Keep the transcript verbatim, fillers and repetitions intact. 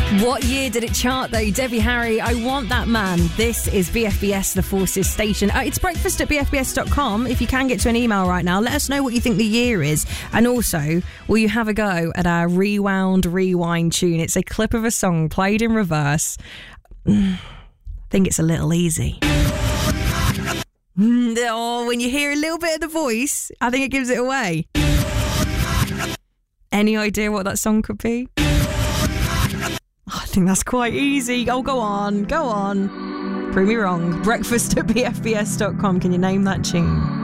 What year did it chart though? Debbie Harry, I Want That Man. This is B F B S, the Forces station. Uh, it's breakfast at b f b s dot com. If you can get to an email right now, let us know what you think the year is. And also, will you have a go at our Rewound Rewind tune? It's a clip of a song played in reverse. I think it's a little easy. Oh, when you hear a little bit of the voice, I think it gives it away. Any idea what that song could be? I think that's quite easy. Oh, go on, go on. Prove me wrong. Breakfast at b f b s dot com. Can you name that tune?